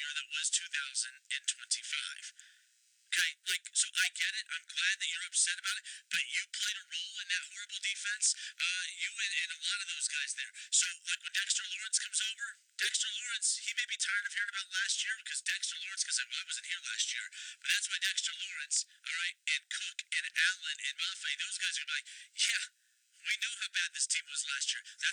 year that was 2025. Okay, so I get it. I'm glad that you're upset about it, but you played a role in that horrible defense. You and a lot of those guys there. So, when Dexter Lawrence comes over, Dexter Lawrence, he may be tired of hearing about last year because Dexter Lawrence, because I wasn't here last year, but that's why Dexter Lawrence, all right, and Cook and Allen and Mafe, those guys are going to be like, yeah, we know how bad this team was last year. That's